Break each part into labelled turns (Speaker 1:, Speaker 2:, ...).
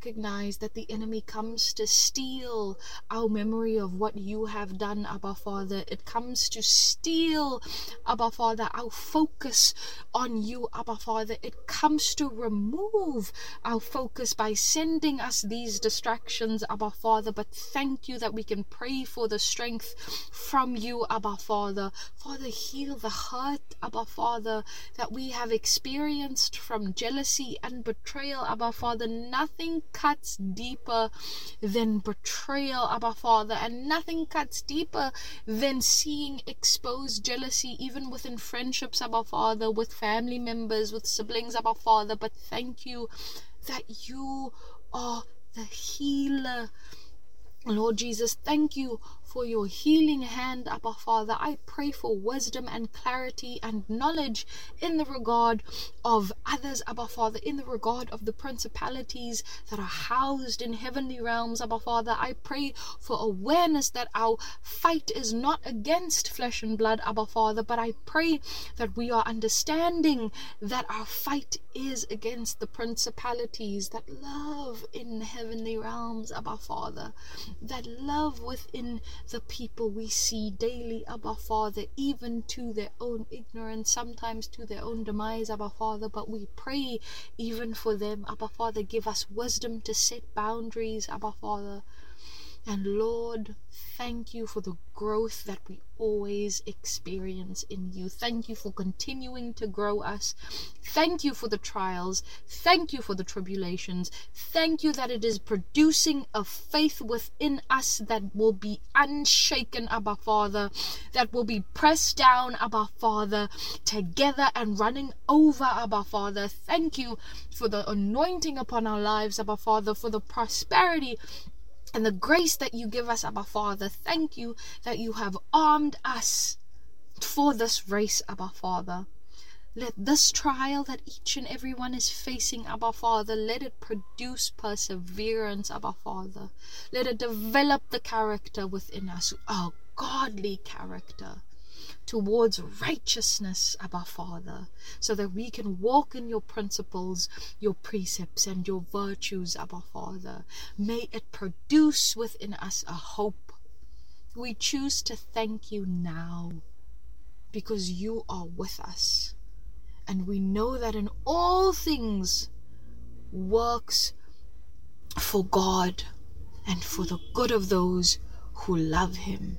Speaker 1: recognize that the enemy comes to steal our memory of what you have done, Abba Father. It comes to steal, Abba Father, our focus on you, Abba Father. It comes to remove our focus by sending us these distractions, Abba Father. But thank you that we can pray for the strength from you, Abba Father. Father, heal the hurt, Abba Father, that we have experienced from jealousy and betrayal, Abba Father. Nothing cuts deeper than betrayal, Abba Father, and nothing cuts deeper than seeing exposed jealousy, even within friendships, Abba Father, with family members, with siblings, Abba Father. But thank you that you are the healer, Lord Jesus. Thank you for your healing hand, Abba Father. I pray for wisdom and clarity and knowledge in the regard of others, Abba Father, in the regard of the principalities that are housed in heavenly realms, Abba Father. I pray for awareness that our fight is not against flesh and blood, Abba Father, but I pray that we are understanding that our fight is against the principalities that love in heavenly realms, Abba Father, that love within the people we see daily, Abba Father, even to their own ignorance, sometimes to their own demise, Abba Father. But we pray even for them, Abba Father. Give us wisdom to set boundaries, Abba Father. And Lord, thank you for the growth that we always experience in you. Thank you for continuing to grow us. Thank you for the trials. Thank you for the tribulations. Thank you that it is producing a faith within us that will be unshaken, Abba Father, that will be pressed down, Abba Father, together and running over, Abba Father. Thank you for the anointing upon our lives, Abba Father, for the prosperity and the grace that you give us, Abba Father. Thank you that you have armed us for this race, Abba Father. Let this trial that each and every one is facing, Abba Father, let it produce perseverance, Abba Father. Let it develop the character within us, our godly character, towards righteousness, Abba Father, so that we can walk in your principles, your precepts, and your virtues, Abba Father. May it produce within us a hope. We choose to thank you now because you are with us, and we know that in all things works for God and for the good of those who love him,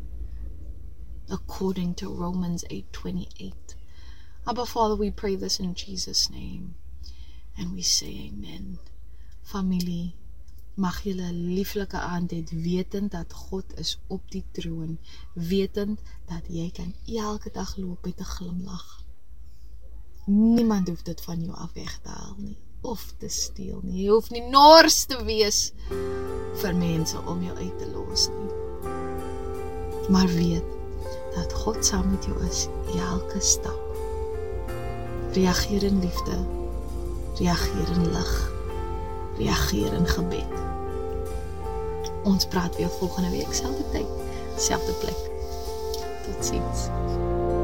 Speaker 1: according to Romans 8:28. Abba Father, we pray this in Jesus' name, and we say amen. Familie, mag julle 'n lieflike aand hê, wetend dat God is op die troon, wetend dat jy kan elke dag loop met 'n glimlag. Niemand hoef dit van jou af weg te haal nie, of te steel nie. Jy hoef nie nors te wees vir mense om jou uit te los nie. Maar weet dat God saam met jou is elke stap. Reageer in liefde, reageer in lig, reageer in gebed. Ons praat weer volgende week, selfde tyd, selfde plek. Tot ziens.